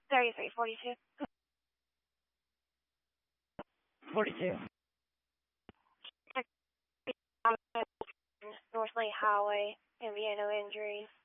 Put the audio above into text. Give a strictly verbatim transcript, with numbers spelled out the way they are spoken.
thirty-three forty-two. forty-two. North Lake Highway, and we had no injuries.